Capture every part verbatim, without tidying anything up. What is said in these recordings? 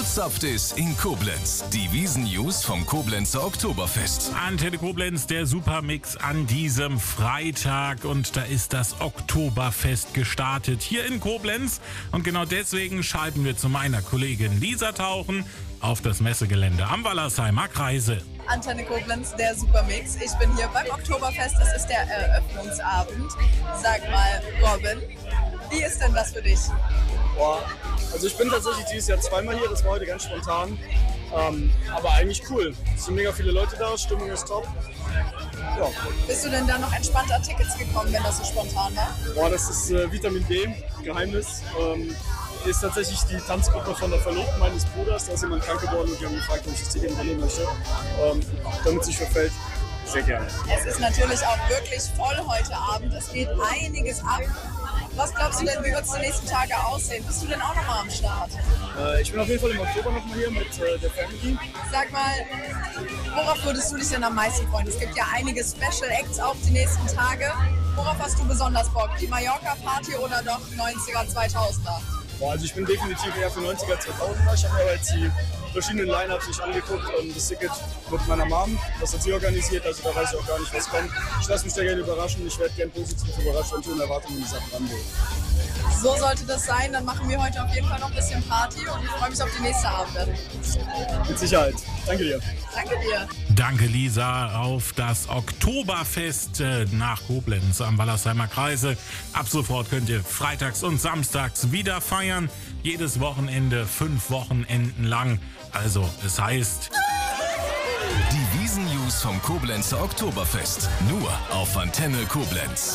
Zapft es in Koblenz. Die Wiesn-News vom Koblenzer Oktoberfest. Antenne Koblenz, der Supermix an diesem Freitag. Und da ist das Oktoberfest gestartet hier in Koblenz. Und genau deswegen schalten wir zu meiner Kollegin Lisa tauchen auf das Messegelände am Wallersheimer Kreise. Antenne Koblenz, der Supermix. Ich bin hier beim Oktoberfest. Es ist der Eröffnungsabend. Sag mal, Robin, wie ist denn das für dich? Boah, also ich bin tatsächlich dieses Jahr zweimal hier, das war heute ganz spontan. Ähm, aber eigentlich cool. Es sind mega viele Leute da, Stimmung ist top. Ja. Bist du denn da noch entspannt an Tickets gekommen, wenn das so spontan war? Boah, das ist äh, Vitamin B, Geheimnis. Ähm, ist tatsächlich die Tanzgruppe von der Verlobten meines Bruders. Da ist jemand krank geworden und die haben gefragt, ob ich das Ticket übernehmen möchte. Ähm, damit es sich verfällt, sehr gerne. Es ist natürlich auch wirklich voll heute Abend. Es geht einiges ab. Was glaubst du denn, wie wird es die nächsten Tage aussehen? Bist du denn auch noch mal am Start? Äh, ich bin auf jeden Fall im Oktober noch mal hier mit äh, der Family. Sag mal, worauf würdest du dich denn am meisten freuen? Es gibt ja einige Special Acts auch die nächsten Tage. Worauf hast du besonders Bock? Die Mallorca-Party oder doch neunziger, zweitausender? Boah, also ich bin definitiv eher für neunziger, zweitausender. Ich habe mir aber jetzt die verschiedenen Line-Ups nicht angeguckt. Und das Ticket mit meiner Mom, das hat sie organisiert, also da weiß ich auch gar nicht, was kommt. Ich lasse mich da gerne überraschen. Ich werde gerne positiv überrascht und ohne Erwartungen in die Sachen rangehen. So sollte das sein. Dann machen wir heute auf jeden Fall noch ein bisschen Party und ich freue mich auf die nächste Abend. Mit Sicherheit. Danke dir. Danke dir. Danke, Lisa, auf das Oktoberfest äh, nach Koblenz am Wallersheimer Kreise. Ab sofort könnt ihr freitags und samstags wieder feiern. Jedes Wochenende, fünf Wochenenden lang. Also, es heißt... Die Wiesn-News vom Koblenzer Oktoberfest. Nur auf Antenne Koblenz.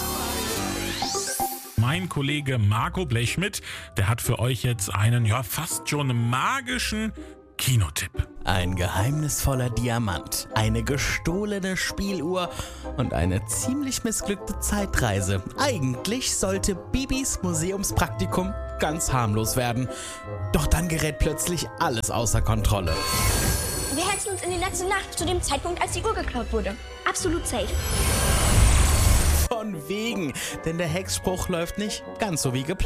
Mein Kollege Marco Blechschmidt, der hat für euch jetzt einen, ja, fast schon magischen Kinotipp. Ein geheimnisvoller Diamant, eine gestohlene Spieluhr und eine ziemlich missglückte Zeitreise. Eigentlich sollte Bibis Museumspraktikum ganz harmlos werden. Doch dann gerät plötzlich alles außer Kontrolle. Wir hetzen uns in die letzte Nacht, zu dem Zeitpunkt, als die Uhr geklaut wurde. Absolut safe. Von wegen, denn der Hexspruch läuft nicht ganz so wie geplant.